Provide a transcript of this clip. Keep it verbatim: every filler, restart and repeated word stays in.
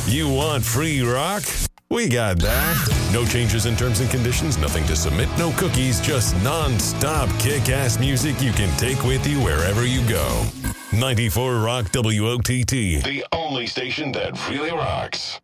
You want free rock? We got that. No changes in terms and conditions, nothing to submit, no cookies, just non-stop kick-ass music you can take with you wherever you go. ninety-four Rock W O T T, the only station that really rocks.